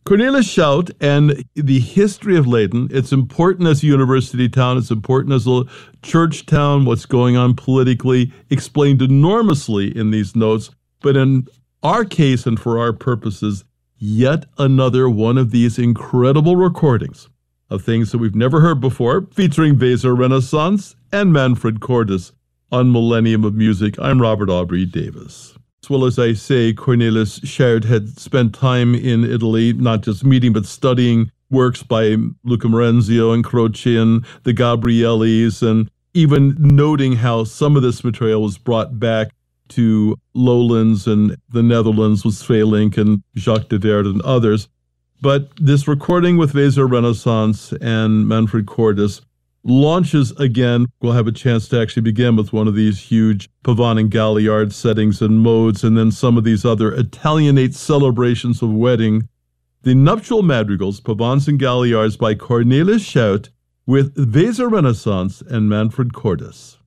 Cornelis Schout and the history of Leyden, it's important as a university town, it's important as a church town, what's going on politically, explained enormously in these notes. But in our case and for our purposes, yet another one of these incredible recordings of things that we've never heard before, featuring Weser Renaissance and Manfred Cordes on Millennium of Music. I'm Robert Aubrey Davis. As well as I say, Cornelis Schout had spent time in Italy, not just meeting, but studying works by Luca Marenzio and Croce and the Gabriellis, and even noting how some of this material was brought back to lowlands and the Netherlands with Sweelinck and Jacques de Werd and others. But this recording with Weser Renaissance and Manfred Cordes launches again. We'll have a chance to actually begin with one of these huge Pavane and Galliard settings and modes, and then some of these other Italianate celebrations of wedding. The nuptial madrigals, Pavanes and Galliards by Cornelis Schout with Weser Renaissance and Manfred Cordes.